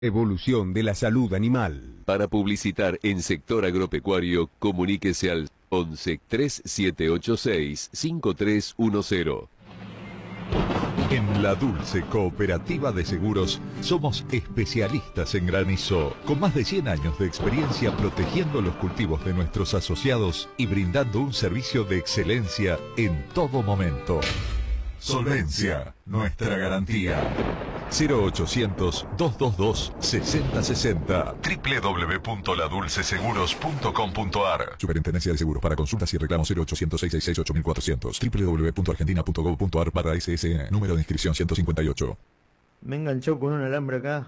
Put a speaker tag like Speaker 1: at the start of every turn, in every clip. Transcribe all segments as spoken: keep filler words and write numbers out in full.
Speaker 1: Evolución de la salud animal.
Speaker 2: Para publicitar en sector agropecuario, comuníquese al once, tres siete ocho seis, cinco tres uno cero.
Speaker 3: En La Dulce Cooperativa de Seguros somos especialistas en granizo, con más de cien años de experiencia protegiendo los cultivos de nuestros asociados y brindando un servicio de excelencia en todo momento. Solvencia, nuestra garantía. cero ochocientos, dos dos dos, sesenta sesenta. doble u doble u doble u punto la dulce seguros punto com punto a r. Superintendencia de Seguros. Para consultas y reclamos cero ochocientos, seiscientos sesenta y seis, ocho mil cuatrocientos. doble u doble u doble u punto argentina punto gov punto a r barra S S N. Número de inscripción ciento cincuenta y ocho.
Speaker 4: Me he enganchado con un alambre acá.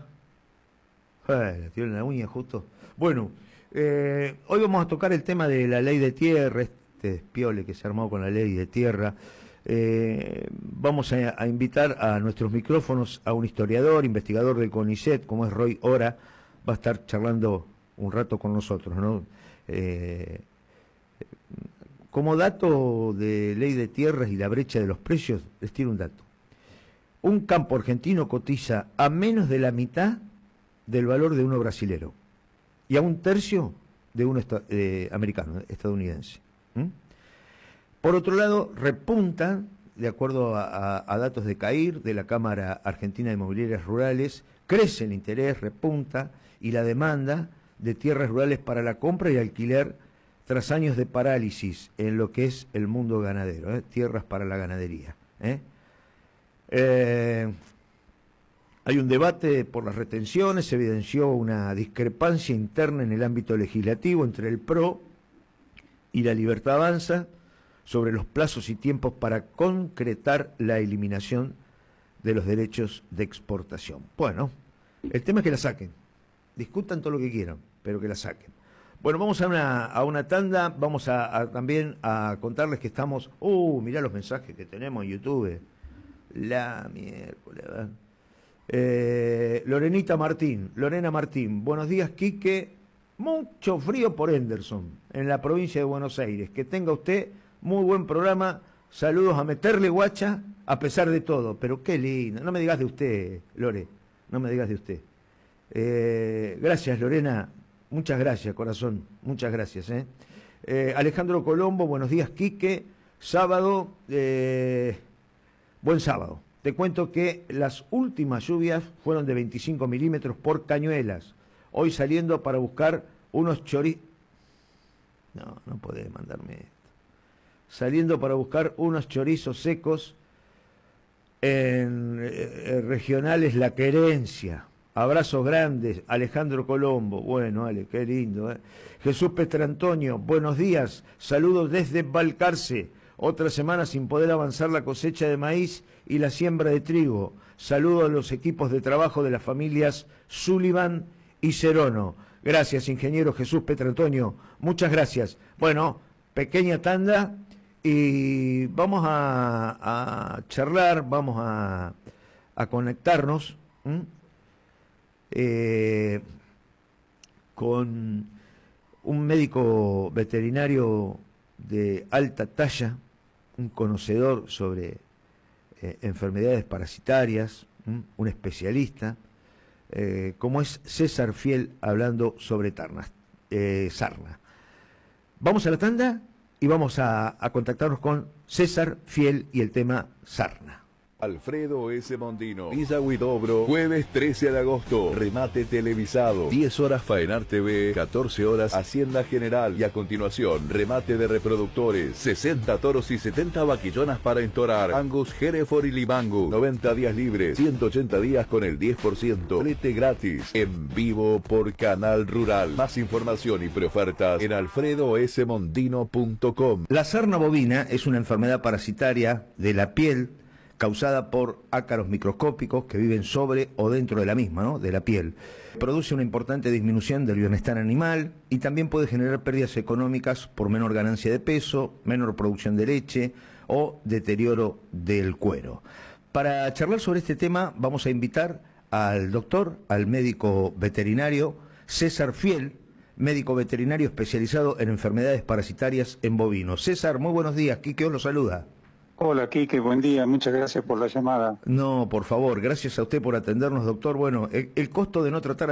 Speaker 4: Ay, la tiró en la uña justo. Bueno, eh, hoy vamos a tocar el tema de la ley de tierra, este despiole que se armó con la ley de tierra. Eh, vamos a, a invitar a nuestros micrófonos a un historiador, investigador del CONICET, como es Roy Ora. Va a estar charlando un rato con nosotros, ¿no? Eh, como dato de ley de tierras y la brecha de los precios, les tiro un dato. Un campo argentino cotiza a menos de la mitad del valor de uno brasilero y a un tercio de uno esta, eh, americano, estadounidense. ¿Mm? Por otro lado, repunta, de acuerdo a, a, a datos de CAIR, de la Cámara Argentina de Inmobiliarias Rurales, crece el interés, repunta, y la demanda de tierras rurales para la compra y alquiler tras años de parálisis en lo que es el mundo ganadero, ¿eh? Tierras para la ganadería. ¿eh? Eh, hay un debate por las retenciones, se evidenció una discrepancia interna en el ámbito legislativo entre el P R O y la Libertad Avanza sobre los plazos y tiempos para concretar la eliminación de los derechos de exportación. Bueno, el tema es que la saquen. Discutan todo lo que quieran, pero que la saquen. Bueno, vamos a una, a una tanda, vamos a, a también a contarles que estamos... ¡Uh! Mirá los mensajes que tenemos en YouTube. La miércoles. Eh, Lorenita Martín, Lorena Martín, buenos días, Quique. Mucho frío por Henderson, en la provincia de Buenos Aires. Que tenga usted muy buen programa. Saludos a meterle guacha a pesar de todo. Pero qué lindo. No me digas de usted, Lore. No me digas de usted. Eh, gracias, Lorena. Muchas gracias, corazón. Muchas gracias. ¿eh? Eh, Alejandro Colombo, buenos días, Quique. Sábado, eh, buen sábado. Te cuento que las últimas lluvias fueron de veinticinco milímetros por Cañuelas. Hoy saliendo para buscar unos chorizos. No, no podés mandarme esto. Saliendo para buscar unos chorizos secos en eh, regionales La Querencia. Abrazos grandes, Alejandro Colombo. Bueno, Ale, qué lindo. ¿eh? Jesús Petrantonio, buenos días. Saludos desde Balcarce. Otra semana sin poder avanzar la cosecha de maíz y la siembra de trigo. Saludos a los equipos de trabajo de las familias Sullivan y Cerono. Gracias, ingeniero Jesús Petrantonio. Muchas gracias. Bueno, pequeña tanda y vamos a, a charlar, vamos a, a conectarnos. ¿Mm? Eh, con un médico veterinario de alta talla, un conocedor sobre eh, enfermedades parasitarias, ¿m? un especialista, eh, como es César Fiel, hablando sobre tarnas, eh, sarna. Vamos a la tanda y vamos a, a contactarnos con César Fiel y el tema sarna.
Speaker 2: Alfredo S. Mondino, Villa Huidobro, jueves trece de agosto, remate televisado, diez horas Faenar T V, catorce horas Hacienda General y a continuación, remate de reproductores, sesenta toros y setenta vaquillonas para entorar, Angus, Hereford y Libangu, noventa días libres, ciento ochenta días con el diez por ciento, flete gratis, en vivo por Canal Rural. Más información y preofertas en alfredo s mondino punto com.
Speaker 4: La sarna bovina es una enfermedad parasitaria de la piel causada por ácaros microscópicos que viven sobre o dentro de la misma, ¿no? de la piel. Produce una importante disminución del bienestar animal y también puede generar pérdidas económicas por menor ganancia de peso, menor producción de leche o deterioro del cuero. Para charlar sobre este tema vamos a invitar al doctor, al médico veterinario César Fiel, médico veterinario especializado en enfermedades parasitarias en bovinos. César, muy buenos días, Quique os lo saluda.
Speaker 5: Hola, Quique, buen día, muchas gracias por la llamada.
Speaker 4: No, por favor, gracias a usted por atendernos, doctor. Bueno, el, el costo de no tratar